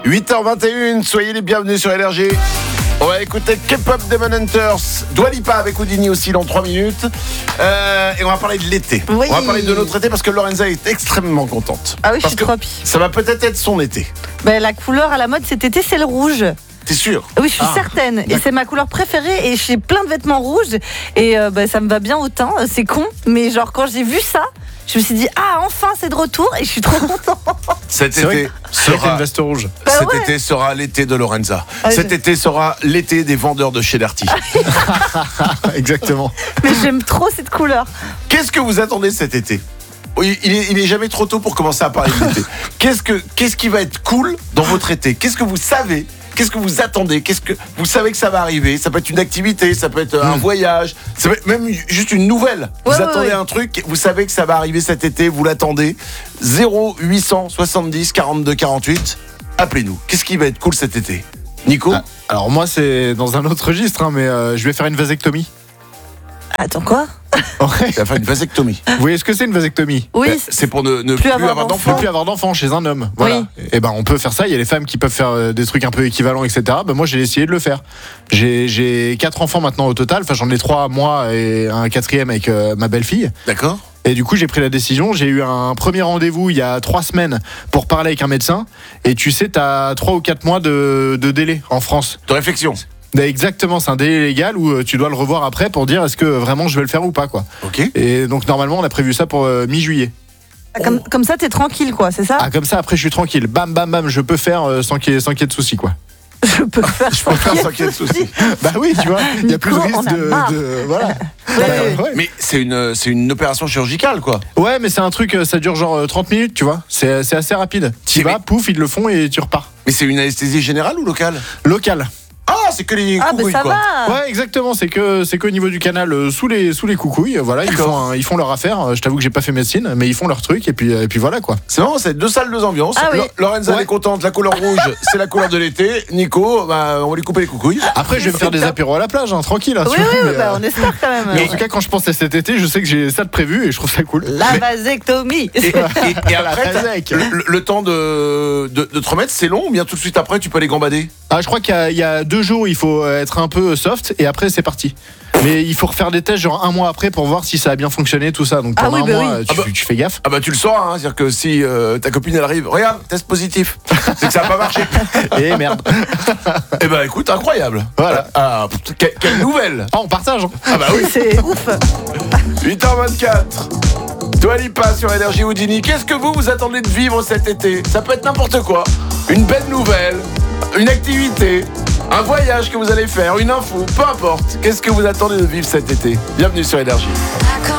8h21, soyez les bienvenus sur LRG. On va écouter K-pop Demon Hunters, Dua Lipa avec Houdini aussi dans 3 minutes. Et on va parler de l'été. Oui. On va parler de notre été parce que Lorenza est extrêmement contente. Ah oui, je parce suis que trop happy. ça va peut-être être son été. La couleur à la mode cet été, c'est le rouge. T'es sûr? Oui, je suis certaine. Et c'est ma couleur préférée. Et j'ai plein de vêtements rouges. Et ça me va bien au teint. C'est con. Mais genre, quand j'ai vu ça, je me suis dit, enfin, c'est de retour. Et je suis trop contente. Cet C'est vrai été C'est sera une veste rouge. Cet été sera l'été de Lorenza. Cet été sera l'été des vendeurs de chez Darty. Exactement. Mais j'aime trop cette couleur. Qu'est-ce que vous attendez cet été? Oui, il est jamais trop tôt pour commencer à parler de l'été. Qu'est-ce qui va être cool dans votre été? Qu'est-ce que vous savez? Qu'est-ce que vous attendez? Qu'est-ce que vous savez que ça va arriver? Ça peut être une activité, ça peut être un voyage, ça peut être même juste une nouvelle. Vous attendez un truc, vous savez que ça va arriver cet été, vous l'attendez. 0870 42 48. Appelez-nous. Qu'est-ce qui va être cool cet été? Nico? Alors moi c'est dans un autre registre, mais je vais faire une vasectomie. Attends, quoi? Ouais. Il va faire une vasectomie. Vous voyez ce que c'est une vasectomie? Oui. C'est pour ne plus avoir Ne d'enfants. plus avoir d'enfants chez un homme. Voilà. Oui. Et ben on peut faire ça. Il y a les femmes qui peuvent faire des trucs un peu équivalents, etc. Moi j'ai essayé de le faire. J'ai 4 enfants maintenant au total. Enfin j'en ai 3 moi et un 4e avec ma belle-fille. D'accord. Et du coup j'ai pris la décision. J'ai eu un premier rendez-vous il y a 3 semaines pour parler avec un médecin. Et tu sais t'as 3 ou 4 mois de délai en France. De réflexion. Exactement, c'est un délai légal où tu dois le revoir après pour dire est-ce que vraiment je vais le faire ou pas, quoi. Ok. Et donc normalement on a prévu ça pour mi-juillet. Comme ça, t'es tranquille, quoi, c'est ça? Comme ça après je suis tranquille, bam bam bam, je peux faire sans qu'il y ait de soucis, quoi. Je peux faire sans qu'il y ait de soucis. Bah oui, tu vois, il y a plus de Nico, risque on a marre. voilà. Ouais. Mais c'est une opération chirurgicale, quoi. Ouais, mais c'est un truc, ça dure genre 30 minutes, tu vois. C'est assez rapide. Tu vas, pouf, ils le font et tu repars. Mais c'est une anesthésie générale ou locale? Local. Ah, c'est que les coucouilles, ça quoi. va. Ouais, exactement, c'est qu'au niveau du canal sous les coucouilles, voilà, ils font leur affaire. Je t'avoue que j'ai pas fait médecine, mais ils font leur truc et puis voilà, quoi. C'est marrant, c'est 2 salles, 2 ambiances. Ah oui. Lorenza elle est contente, la couleur rouge, c'est la couleur de l'été. Nico, on va lui couper les coucouilles. Après, je vais me faire des apéros à la plage, tranquille. Hein, Oui, tu vois, oui, mais, on espère quand même. mais en tout cas, quand je pense à cet été, je sais que j'ai ça de prévu et je trouve ça cool. La vasectomie. Et après, Vasec. le temps de te remettre, c'est long ou bien tout de suite après, tu peux aller gambader? Je crois qu'il y a 2 jours, il faut être un peu soft et après c'est parti. Mais il faut refaire des tests genre 1 mois après pour voir si ça a bien fonctionné, tout ça. Donc pendant un mois, tu fais gaffe. Ah bah tu le sauras, hein, c'est-à-dire que si ta copine elle arrive, regarde, test positif, c'est que ça n'a pas marché. Et merde. Eh bah écoute, incroyable. Voilà. Quelle nouvelle. On partage. Ah bah oui. C'est ouf. 8h24. Dua Lipa sur LRG Houdini. Qu'est-ce que vous attendez de vivre cet été? Ça peut être n'importe quoi. Une belle nouvelle, une activité, un voyage que vous allez faire, une info, peu importe. Qu'est-ce que vous attendez de vivre cet été? Bienvenue sur LRG.